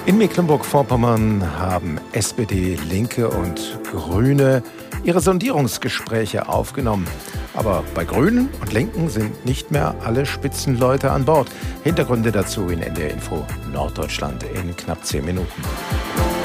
In Mecklenburg-Vorpommern haben SPD, Linke und Grüne ihre Sondierungsgespräche aufgenommen. Aber bei Grünen und Linken sind nicht mehr alle Spitzenleute an Bord. Hintergründe dazu in NDR Info Norddeutschland in knapp 10 Minuten.